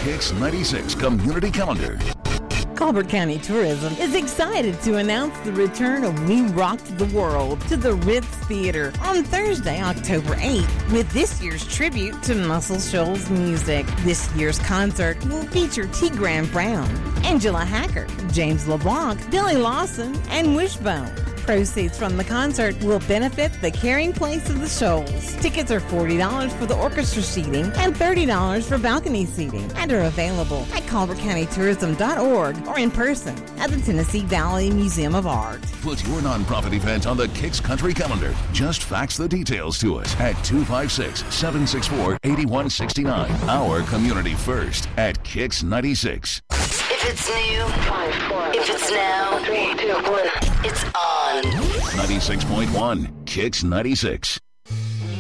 Kicks 96 Community Calendar. Colbert County Tourism is excited to announce the return of We Rocked the World to the Ritz Theater on Thursday, October 8th, with this year's tribute to Muscle Shoals music. This year's concert will feature T. Graham Brown, Angela Hacker, James LeBlanc, Billy Lawson, and Wishbone. Proceeds from the concert will benefit the Caring Place of the Shoals. Tickets are $40 for the orchestra seating and $30 for balcony seating, and are available at ColbertCountyTourism.org or in person at the Tennessee Valley Museum of Art. Put your nonprofit event on the Kicks Country Calendar. Just fax the details to us at 256-764-8169. Our community first at Kicks 96. If it's new, 5, 4. If it's now, 3, 2, 1. It's on. 96.1 Kicks 96.